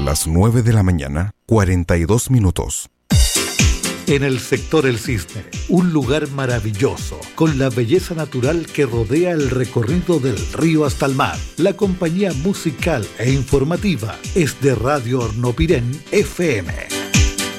las 9 de la mañana, 42 minutos. En el sector El Cisne, un lugar maravilloso, con la belleza natural que rodea el recorrido del río hasta el mar. La compañía musical e informativa es de Radio Hornopirén FM.